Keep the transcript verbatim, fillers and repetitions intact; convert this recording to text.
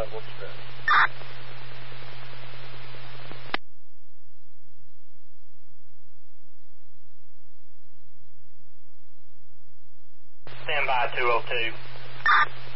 five one seven. Stand by two oh two.